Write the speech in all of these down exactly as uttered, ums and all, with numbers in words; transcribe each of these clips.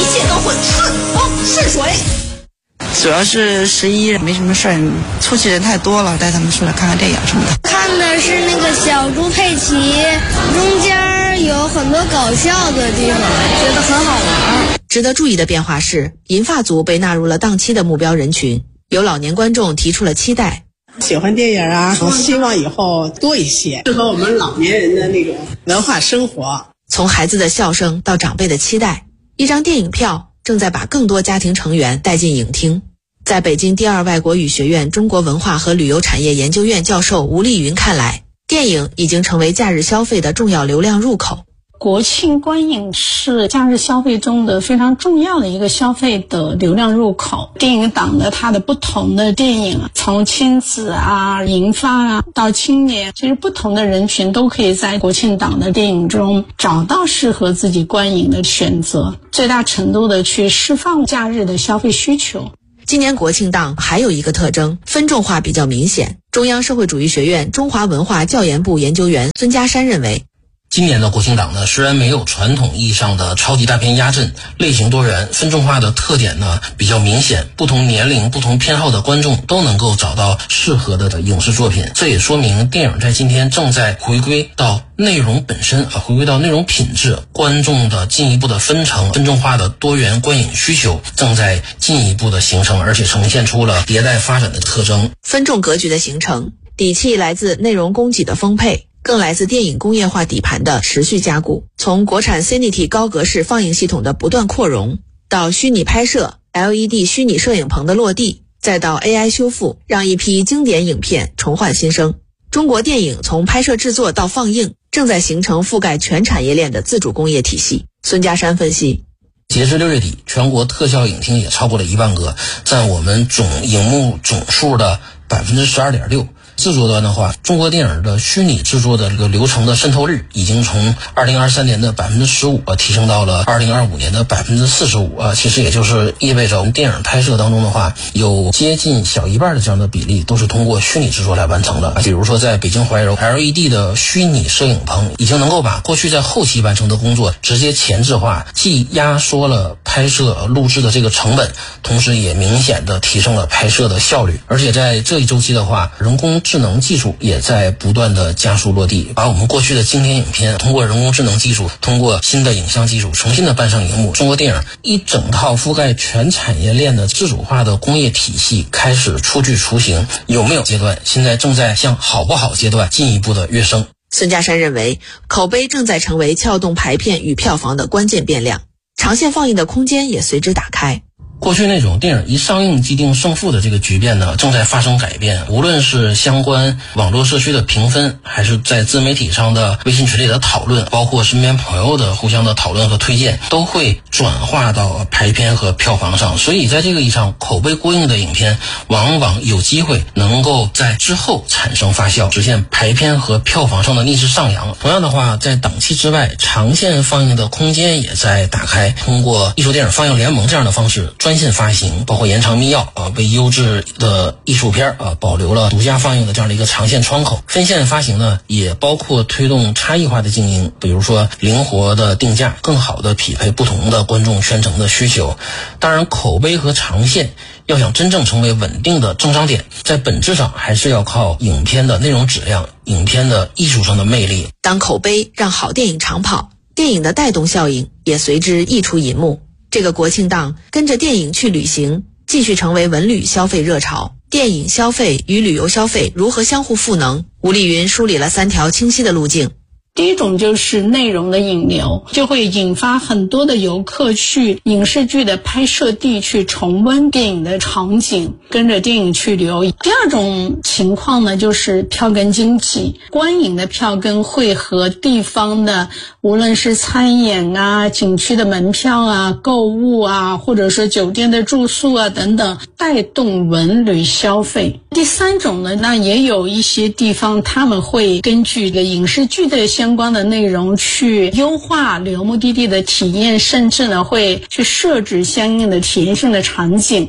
一切都会顺风顺水。 主要是十一没什么事儿，出去人太多了，带他们出来看看电影什么的。 看的是那个小猪佩奇，中间有很多搞笑的地方，觉得很好玩。 值得注意的变化是，银发族被纳入了档期的目标人群，有老年观众提出了期待。 喜欢电影啊，我希望以后多一些，适合我们老年人的那种文化生活。 从孩子的笑声到长辈的期待，一张电影票正在把更多家庭成员带进影厅。在北京第二外国语学院中国文化和旅游产业研究院教授吴丽云看来，电影已经成为假日消费的重要流量入口。 国庆观影是假日消费中的非常重要的一个消费的流量入口。电影档的它的不同的电影，从亲子啊、银发啊到青年，其实不同的人群都可以在国庆档的电影中找到适合自己观影的选择，最大程度的去释放假日的消费需求。 今年国庆档还有一个特征，分众化比较明显。中央社会主义学院中华文化教研部研究员孙家山认为， 今年的国庆档呢，虽然没有传统意义上的超级大片压阵，类型多元，分众化的特点呢比较明显，不同年龄、不同偏好的观众都能够找到适合的影视作品。这也说明电影在今天正在回归到内容本身啊，回归到内容品质，观众的进一步的分层、分众化的多元观影需求正在进一步的形成，而且呈现出了迭代发展的特征。 分众格局的形成，底气来自内容供给的丰沛，更来自电影工业化底盘的持续加固。从国产 Cinity 高格式放映系统的不断扩容，到虚拟拍摄、L E D 虚拟摄影棚的落地，再到 A I 修复，让一批经典影片重焕新生。中国电影从拍摄制作到放映，正在形成覆盖全产业链的自主工业体系。孙家山分析， 截至六月底，全国特效影厅也超过了一万个，占我们总荧幕总数的 百分之十二点六。制作端的话，中国电影的虚拟制作的这个流程的渗透率已经从二零二三年的 百分之十五 提升到了二零二五年的 百分之四十五 啊，其实也就是意味着我们电影拍摄当中的话，有接近小一半的这样的比例都是通过虚拟制作来完成的。比如说在北京怀柔 L E D 的虚拟摄影棚已经能够把过去在后期完成的工作直接前置化，既压缩了拍摄录制的这个成本，同时也明显的提升了拍摄的效率。而且在这一周期的话，人工智能技术也在不断的加速落地，把我们过去的经典影片通过人工智能技术，通过新的影像技术重新的搬上荧幕。中国电影一整套覆盖全产业链的自主化的工业体系开始初具雏形，有没有阶段现在正在向好不好阶段进一步的跃升。 孙家山认为，口碑正在成为撬动排片与票房的关键变量，长线放映的空间也随之打开。 过去那种电影一上映即定胜负的这个局面呢，正在发生改变。无论是相关网络社区的评分，还是在自媒体上的微信群里的讨论，包括身边朋友的互相的讨论和推荐，都会转化到排片和票房上。所以在这个意义上，口碑过硬的影片往往有机会能够在之后产生发酵，实现排片和票房上的逆势上扬。同样的话，在档期之外，长线放映的空间也在打开，通过艺术电影放映联盟这样的方式专线发行，包括延长密钥啊，为优质的艺术片啊保留了独家放映的这样的一个长线窗口。分线发行呢，也包括推动差异化的经营，比如说灵活的定价，更好的匹配不同的观众宣城的需求。当然，口碑和长线要想真正成为稳定的增长点，在本质上还是要靠影片的内容质量、影片的艺术上的魅力。 当口碑让好电影长跑，电影的带动效应也随之溢出银幕。这个国庆档跟着电影去旅行，继续成为文旅消费热潮。电影消费与旅游消费如何相互赋能？吴丽云梳理了三条清晰的路径。 第一种就是内容的引流，就会引发很多的游客去影视剧的拍摄地去重温电影的场景，跟着电影去旅游。第二种情况呢，就是票根经济，观影的票根会和地方的无论是餐饮啊、景区的门票啊、购物啊，或者说酒店的住宿啊等等，带动文旅消费。第三种呢，那也有一些地方他们会根据这个影视剧的相关的内容去优化旅游目的地的体验，甚至呢会去设置相应的体验性的场景。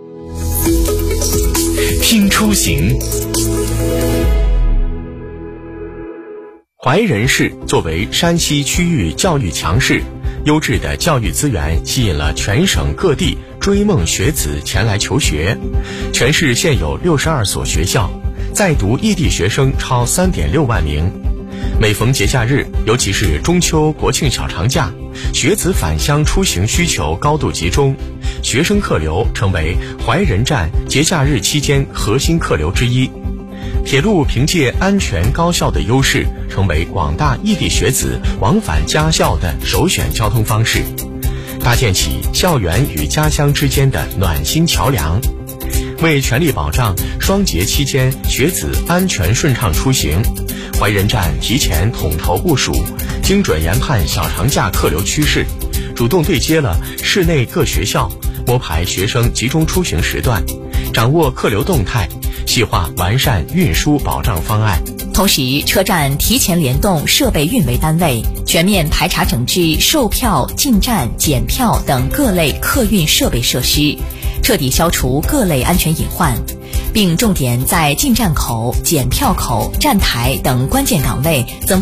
听出行。怀仁市作为山西区域教育强市， 优质的教育资源吸引了全省各地追梦学子前来求学。全市现有六十二所学校，在读异地学生超 三点六万名。每逢节假日，尤其是中秋、国庆小长假，学子返乡出行需求高度集中，学生客流成为怀仁站节假日期间核心客流之一。铁路凭借安全高效的优势，成为广大异地学子往返家校的首选交通方式，搭建起校园与家乡之间的暖心桥梁。为全力保障双节期间学子安全顺畅出行，怀仁站提前统筹部署，精准研判小长假客流趋势，主动对接了市内各学校，摸排学生集中出行时段，掌握客流动态，细化完善运输保障方案。 同时，车站提前联动设备运维单位，全面排查整治售票、进站、检票等各类客运设备设施，彻底消除各类安全隐患，并重点在进站口、检票口、站台等关键岗位增